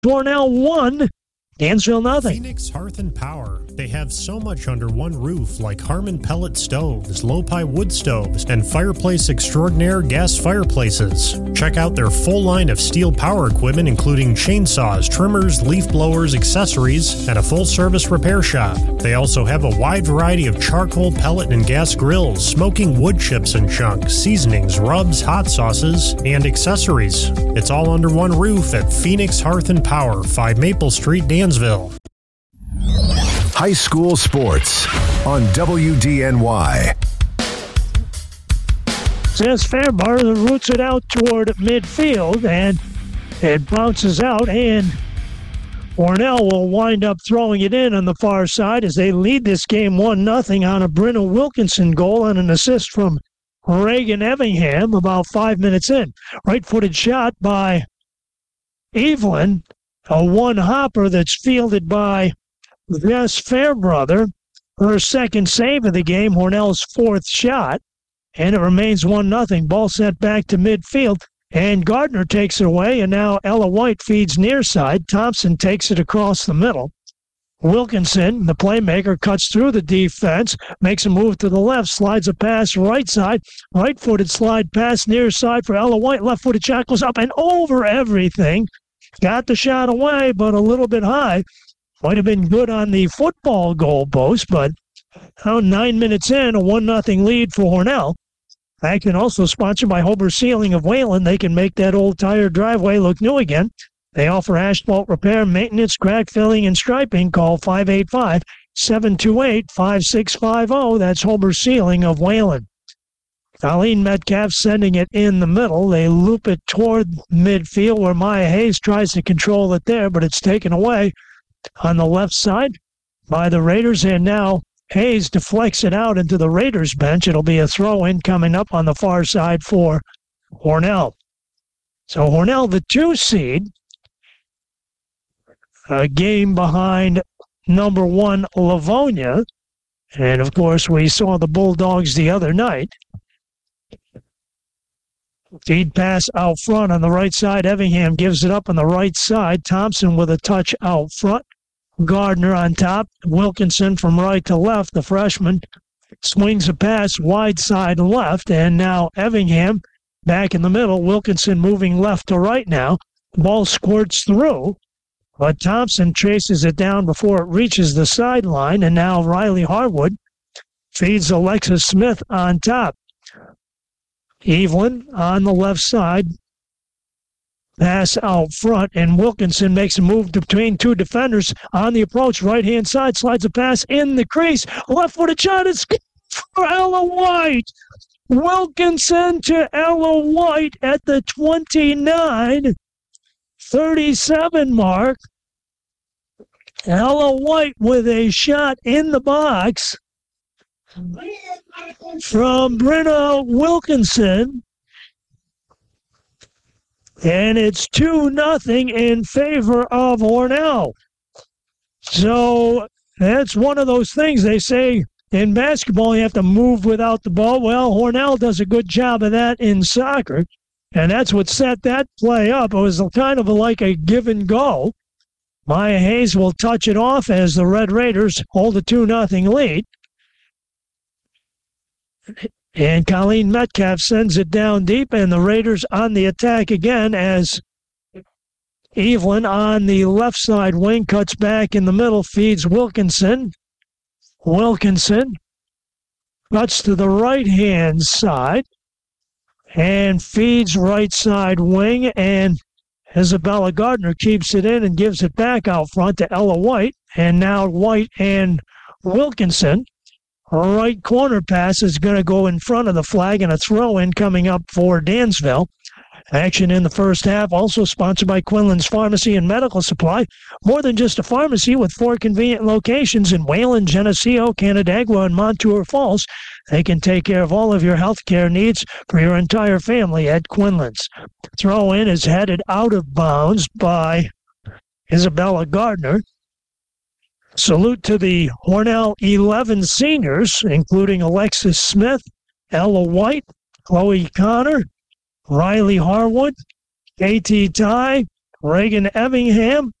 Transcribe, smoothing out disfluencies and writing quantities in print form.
Hornell 1, Dansville nothing. Phoenix Hearth and Power. They have so much under one roof, like Harmon pellet stoves, Lopi wood stoves, and Fireplace Extraordinaire gas fireplaces. Check out their full line of steel power equipment, including chainsaws, trimmers, leaf blowers, accessories, and a full-service repair shop. They also have a wide variety of charcoal, pellet, and gas grills, smoking wood chips and chunks, seasonings, rubs, hot sauces, and accessories. It's all under one roof at Phoenix Hearth and Power, 5 Maple Street, Dansville. High school sports on WDNY. Says Fairbar roots it out toward midfield, and it bounces out, and Hornell will wind up throwing it in on the far side as they lead this game 1-0 on a Brenna Wilkinson goal and an assist from Reagan Evingham about 5 minutes in. Right-footed shot by Evelyn, a one-hopper that's fielded by Jess Fairbrother, her second save of the game, Hornell's fourth shot, and it remains 1-0. Ball sent back to midfield, and Gardner takes it away, and now Ella White feeds near side. Thompson takes it across the middle. Wilkinson, the playmaker, cuts through the defense, makes a move to the left, slides a pass right side, right-footed slide pass near side for Ella White. Left-footed shot goes up and over everything. Got the shot away, but a little bit high. Might have been good on the football goalpost, but now 9 minutes in, a 1-0 lead for Hornell. Action also sponsored by Hober Sealing of Wayland. They can make that old tire driveway look new again. They offer asphalt repair, maintenance, crack filling, and striping. Call 585-728-5650. That's Hober Sealing of Wayland. Colleen Metcalf sending it in the middle. They loop it toward midfield where Maya Hayes tries to control it there, but it's taken away on the left side by the Raiders, and now Hayes deflects it out into the Raiders bench. It'll be a throw-in coming up on the far side for Hornell. So Hornell, the 2 seed, a game behind number 1 Livonia, and of course we saw the Bulldogs the other night. Feed pass out front on the right side. Evingham gives it up on the right side. Thompson with a touch out front. Gardner on top. Wilkinson from right to left. The freshman swings a pass wide side left. And now Evingham back in the middle. Wilkinson moving left to right now. The ball squirts through, but Thompson chases it down before it reaches the sideline. And now Riley Harwood feeds Alexis Smith on top. Evelyn on the left side. Pass out front, and Wilkinson makes a move between 2 defenders on the approach. Right-hand side, slides a pass in the crease. Left-footed shot is for Ella White. Wilkinson to Ella White at the 29-37 mark. Ella White with a shot in the box from Brenna Wilkinson, and it's 2-0 in favor of Hornell. So that's one of those things they say in basketball you have to move without the ball. Well, Hornell does a good job of that in soccer, and that's what set that play up. It was kind of like a give and go. Maya Hayes will touch it off as the Red Raiders hold a 2-0 lead. And Colleen Metcalf sends it down deep, and the Raiders on the attack again as Evelyn on the left side wing cuts back in the middle, feeds Wilkinson. Wilkinson cuts to the right-hand side and feeds right side wing, and Isabella Gardner keeps it in and gives it back out front to Ella White, and now White and Wilkinson. Right corner pass is going to go in front of the flag, and a throw-in coming up for Dansville. Action in the first half, also sponsored by Quinlan's Pharmacy and Medical Supply. More than just a pharmacy, with 4 convenient locations in Wayland, Geneseo, Canandaigua, and Montour Falls. They can take care of all of your health care needs for your entire family at Quinlan's. Throw-in is headed out of bounds by Isabella Gardner. Salute to the Hornell 11 seniors, including Alexis Smith, Ella White, Chloe Connor, Riley Harwood, Katie Ty, Reagan Evingham